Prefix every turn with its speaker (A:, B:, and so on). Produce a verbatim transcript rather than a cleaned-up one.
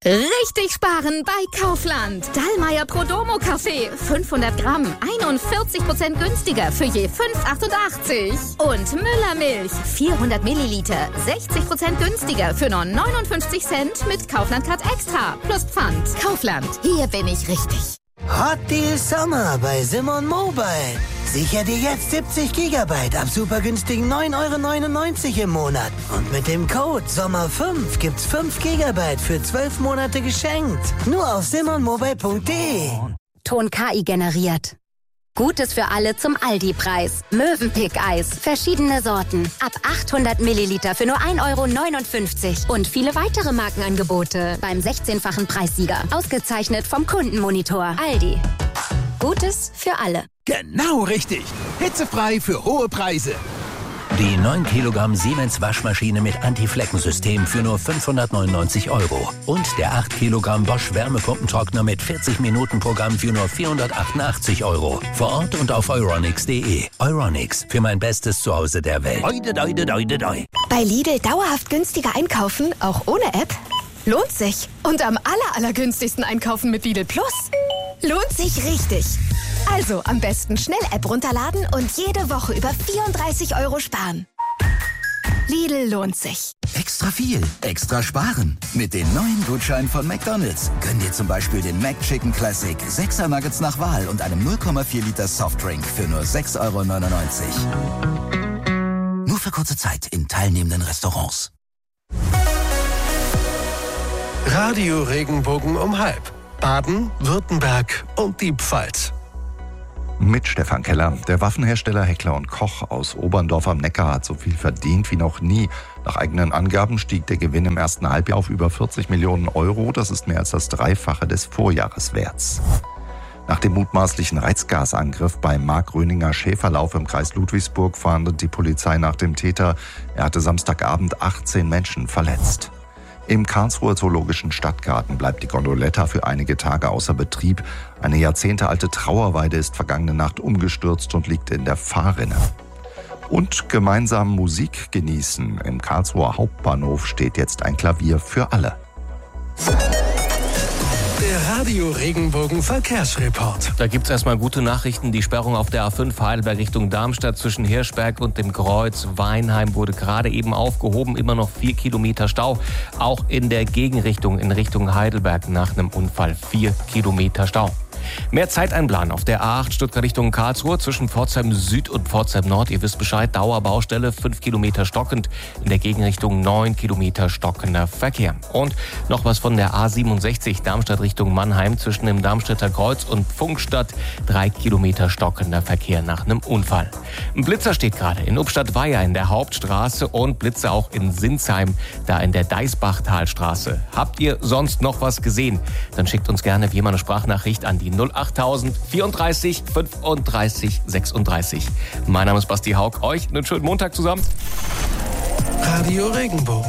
A: Richtig sparen bei Kaufland. Dallmayr Prodomo Kaffee. fünfhundert Gramm. einundvierzig Prozent günstiger für je fünf Euro achtundachtzig. Und Müller Milch. vierhundert Milliliter. sechzig Prozent günstiger für nur neunundfünfzig Cent mit Kaufland Card Extra. Plus Pfand. Kaufland. Hier bin ich richtig.
B: Hot Deal Sommer bei Simon Mobile. Sicher dir jetzt siebzig Gigabyte ab super günstigen neun Euro neunundneunzig im Monat. Und mit dem Code Sommer fünf gibt's fünf Gigabyte für zwölf Monate geschenkt. Nur auf simon mobile punkt de.
C: Ton K I generiert. Gutes für alle zum Aldi-Preis. Mövenpick-Eis. Verschiedene Sorten. Ab achthundert Milliliter für nur ein Euro neunundfünfzig. Und viele weitere Markenangebote beim sechzehnfachen Preissieger. Ausgezeichnet vom Kundenmonitor. Aldi. Gutes für alle.
D: Genau richtig. Hitzefrei für hohe Preise.
E: Die neun Kilogramm Siemens Waschmaschine mit Anti-Flecken-System für nur fünfhundertneunundneunzig Euro. Und der acht Kilogramm Bosch Wärmepumpentrockner mit vierzig Minuten Programm für nur vierhundertachtundachtzig Euro. Vor Ort und auf euronics punkt de. Euronics, für mein bestes Zuhause der Welt. Oide, doide, doide, doi.
F: Bei Lidl dauerhaft günstiger einkaufen, auch ohne App? Lohnt sich. Und am aller, allergünstigsten einkaufen mit Lidl Plus? Lohnt sich richtig. Also am besten schnell App runterladen und jede Woche über vierunddreißig Euro sparen. Lidl lohnt sich.
D: Extra viel, extra sparen. Mit den neuen Gutscheinen von McDonald's. Gönn dir zum Beispiel den McChicken Classic, sechser Nuggets nach Wahl und einem null Komma vier Liter Softdrink für nur sechs Euro neunundneunzig. Nur für kurze Zeit in teilnehmenden Restaurants.
G: Radio Regenbogen um halb. Baden, Württemberg und die Pfalz.
H: Mit Stefan Keller. Der Waffenhersteller Heckler und Koch aus Oberndorf am Neckar hat so viel verdient wie noch nie. Nach eigenen Angaben stieg der Gewinn im ersten Halbjahr auf über vierzig Millionen Euro. Das ist mehr als das Dreifache des Vorjahreswerts. Nach dem mutmaßlichen Reizgasangriff beim Mark-Röninger Schäferlauf im Kreis Ludwigsburg fahndet die Polizei nach dem Täter. Er hatte Samstagabend achtzehn Menschen verletzt. Im Karlsruher Zoologischen Stadtgarten bleibt die Gondoletta für einige Tage außer Betrieb. Eine jahrzehntealte Trauerweide ist vergangene Nacht umgestürzt und liegt in der Fahrrinne. Und gemeinsam Musik genießen. Im Karlsruher Hauptbahnhof steht jetzt ein Klavier für alle.
G: Der Radio Regenbogen Verkehrsreport.
I: Da gibt's erstmal gute Nachrichten. Die Sperrung auf der A fünf Heidelberg Richtung Darmstadt zwischen Hirschberg und dem Kreuz Weinheim wurde gerade eben aufgehoben. Immer noch vier Kilometer Stau. Auch in der Gegenrichtung in Richtung Heidelberg nach einem Unfall vier Kilometer Stau. Mehr Zeit einplanen auf der A acht Stuttgart Richtung Karlsruhe zwischen Pforzheim Süd und Pforzheim Nord. Ihr wisst Bescheid, Dauerbaustelle, fünf Kilometer stockend. In der Gegenrichtung neun Kilometer stockender Verkehr. Und noch was von der A siebenundsechzig Darmstadt Richtung Mannheim zwischen dem Darmstädter Kreuz und Pfungstadt. drei Kilometer stockender Verkehr nach einem Unfall. Ein Blitzer steht gerade in Ubstadt-Weiher in der Hauptstraße und Blitzer auch in Sinsheim, da in der Deisbachtalstraße. Habt ihr sonst noch was gesehen? Dann schickt uns gerne wie immer eine Sprachnachricht an die null achttausend vierunddreißig fünfunddreißig sechsunddreißig. Mein Name ist Basti Haug. Euch einen schönen Montag zusammen.
G: Radio Regenbogen.